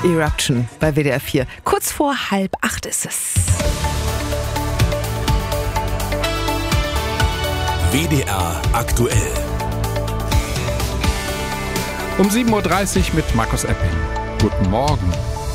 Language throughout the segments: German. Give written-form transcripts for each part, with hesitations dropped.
Eruption bei WDR 4. Kurz vor 7:30 ist es. WDR aktuell. Um 7:30 Uhr mit Markus Epping. Guten Morgen.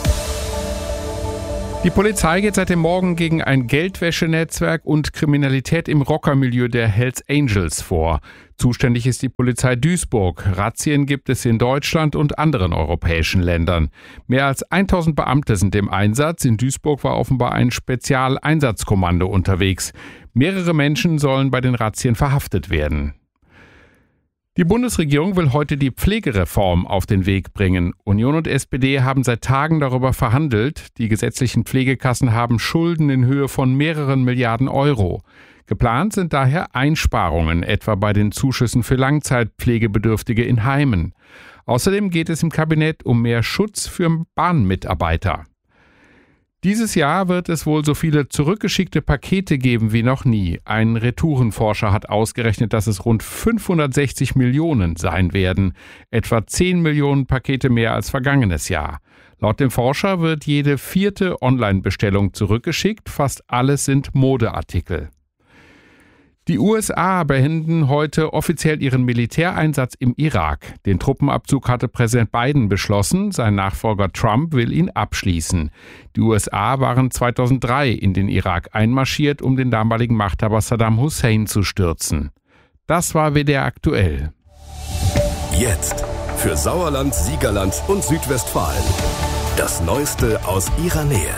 Die Polizei geht seit dem Morgen gegen ein Geldwäschenetzwerk und Kriminalität im Rockermilieu der Hells Angels vor. Zuständig ist die Polizei Duisburg. Razzien gibt es in Deutschland und anderen europäischen Ländern. Mehr als 1000 Beamte sind im Einsatz. In Duisburg war offenbar ein Spezialeinsatzkommando unterwegs. Mehrere Menschen sollen bei den Razzien verhaftet werden. Die Bundesregierung will heute die Pflegereform auf den Weg bringen. Union und SPD haben seit Tagen darüber verhandelt. Die gesetzlichen Pflegekassen haben Schulden in Höhe von mehreren Milliarden Euro. Geplant sind daher Einsparungen, etwa bei den Zuschüssen für Langzeitpflegebedürftige in Heimen. Außerdem geht es im Kabinett um mehr Schutz für Bahnmitarbeiter. Dieses Jahr wird es wohl so viele zurückgeschickte Pakete geben wie noch nie. Ein Retourenforscher hat ausgerechnet, dass es rund 560 Millionen sein werden. Etwa 10 Millionen Pakete mehr als vergangenes Jahr. Laut dem Forscher wird jede 4. Online-Bestellung zurückgeschickt. Fast alles sind Modeartikel. Die USA beenden heute offiziell ihren Militäreinsatz im Irak. Den Truppenabzug hatte Präsident Biden beschlossen. Sein Nachfolger Trump will ihn abschließen. Die USA waren 2003 in den Irak einmarschiert, um den damaligen Machthaber Saddam Hussein zu stürzen. Das war WDR aktuell. Jetzt für Sauerland, Siegerland und Südwestfalen. Das Neueste aus ihrer Nähe.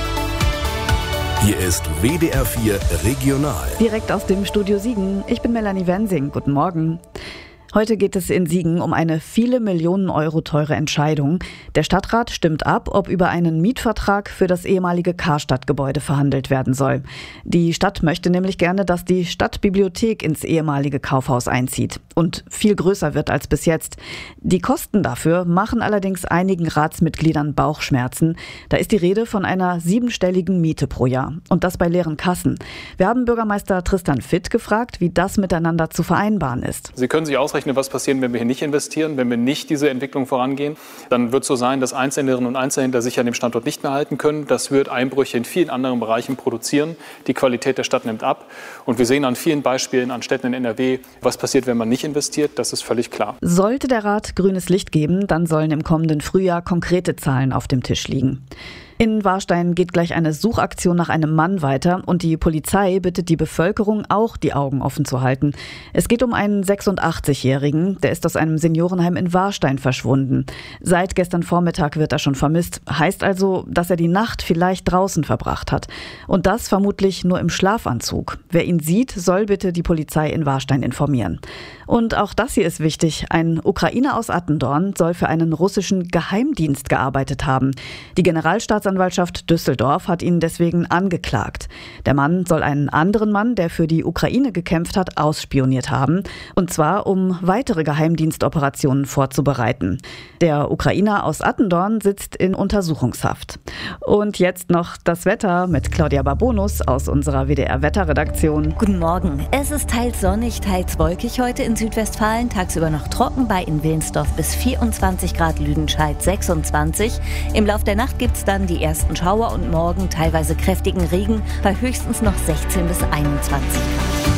Hier ist WDR 4 Regional. Direkt aus dem Studio Siegen. Ich bin Melanie Wensing. Guten Morgen. Heute geht es in Siegen um eine viele Millionen Euro teure Entscheidung. Der Stadtrat stimmt ab, ob über einen Mietvertrag für das ehemalige Karstadt-Gebäude verhandelt werden soll. Die Stadt möchte nämlich gerne, dass die Stadtbibliothek ins ehemalige Kaufhaus einzieht und viel größer wird als bis jetzt. Die Kosten dafür machen allerdings einigen Ratsmitgliedern Bauchschmerzen. Da ist die Rede von einer 7-stelligen Miete pro Jahr und das bei leeren Kassen. Wir haben Bürgermeister Tristan Fitt gefragt, wie das miteinander zu vereinbaren ist. Sie können sich ausrechnen, was passiert, wenn wir hier nicht investieren, wenn wir nicht diese Entwicklung vorangehen. Dann wird es so sein, dass Einzelhändlerinnen und Einzelhändler sich an dem Standort nicht mehr halten können. Das wird Einbrüche in vielen anderen Bereichen produzieren. Die Qualität der Stadt nimmt ab. Und wir sehen an vielen Beispielen an Städten in NRW, was passiert, wenn man nicht investiert. Das ist völlig klar. Sollte der Rat grünes Licht geben, dann sollen im kommenden Frühjahr konkrete Zahlen auf dem Tisch liegen. In Warstein geht gleich eine Suchaktion nach einem Mann weiter und die Polizei bittet die Bevölkerung auch, die Augen offen zu halten. Es geht um einen 86-Jährigen, der ist aus einem Seniorenheim in Warstein verschwunden. Seit gestern Vormittag wird er schon vermisst. Heißt also, dass er die Nacht vielleicht draußen verbracht hat. Und das vermutlich nur im Schlafanzug. Wer ihn sieht, soll bitte die Polizei in Warstein informieren. Und auch das hier ist wichtig. Ein Ukrainer aus Attendorn soll für einen russischen Geheimdienst gearbeitet haben. Die Generalstaatsanwaltschaft Düsseldorf hat ihn deswegen angeklagt. Der Mann soll einen anderen Mann, der für die Ukraine gekämpft hat, ausspioniert haben. Und zwar, um weitere Geheimdienstoperationen vorzubereiten. Der Ukrainer aus Attendorn sitzt in Untersuchungshaft. Und jetzt noch das Wetter mit Claudia Barbonus aus unserer WDR-Wetterredaktion. Guten Morgen. Es ist teils sonnig, teils wolkig heute in Südwestfalen. Tagsüber noch trocken bei in Wilnsdorf bis 24 Grad, Lüdenscheid 26. Im Lauf der Nacht gibt es dann die ersten Schauer und morgen teilweise kräftigen Regen bei höchstens noch 16 bis 21 Grad.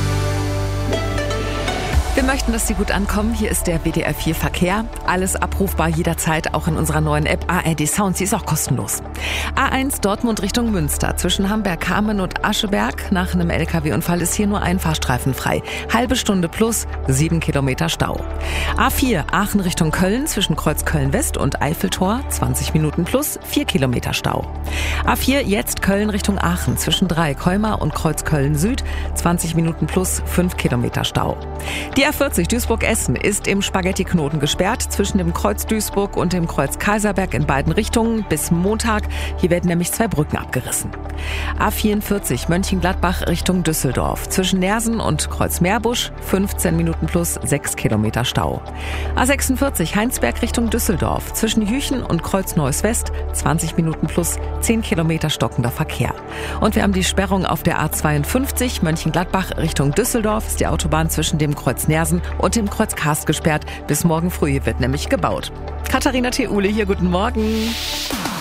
Wir möchten, dass Sie gut ankommen. Hier ist der WDR 4 Verkehr. Alles abrufbar jederzeit, auch in unserer neuen App ARD Sound. Sie ist auch kostenlos. A1 Dortmund Richtung Münster. Zwischen Hamberg-Kamen und Ascheberg. Nach einem LKW-Unfall ist hier nur ein Fahrstreifen frei. Halbe Stunde plus 7 Kilometer Stau. A4 Aachen Richtung Köln. Zwischen Kreuz Köln-West und Eiffeltor. 20 Minuten plus 4 Kilometer Stau. A4 jetzt Köln Richtung Aachen. Zwischen Dreieckholmer und Kreuz Köln-Süd. 20 Minuten plus 5 Kilometer Stau. Die A40 Duisburg-Essen ist im Spaghetti-Knoten gesperrt zwischen dem Kreuz Duisburg und dem Kreuz Kaiserberg in beiden Richtungen bis Montag. Hier werden nämlich 2 Brücken abgerissen. A44 Mönchengladbach Richtung Düsseldorf. Zwischen Nersen und Kreuz Meerbusch 15 Minuten plus 6 Kilometer Stau. A46 Heinsberg Richtung Düsseldorf. Zwischen Jüchen und Kreuz Neuss West 20 Minuten plus 10 Kilometer stockender Verkehr. Und wir haben die Sperrung auf der A52 Mönchengladbach Richtung Düsseldorf. Ist die Autobahn zwischen dem Kreuz Nersen und dem Kreuz Karst gesperrt. Bis morgen früh wird nämlich gebaut. Katharina Theule hier, guten Morgen.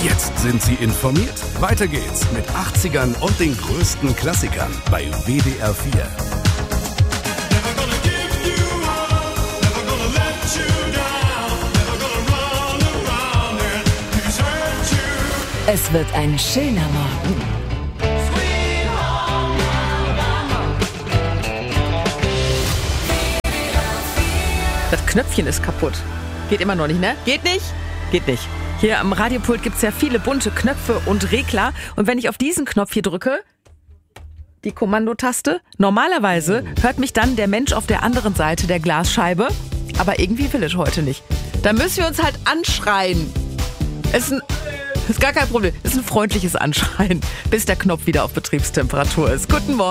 Jetzt sind Sie informiert. Weiter geht's mit 80ern und den größten Klassikern bei WDR 4. Es wird ein schöner Morgen. Das Knöpfchen ist kaputt. Geht immer noch nicht, ne? Geht nicht? Geht nicht. Hier am Radiopult gibt es ja viele bunte Knöpfe und Regler. Und wenn ich auf diesen Knopf hier drücke, die Kommandotaste, normalerweise hört mich dann der Mensch auf der anderen Seite der Glasscheibe. Aber irgendwie will es heute nicht. Da müssen wir uns halt anschreien. Ist gar kein Problem. Ist ein freundliches Anschreien, bis der Knopf wieder auf Betriebstemperatur ist. Guten Morgen.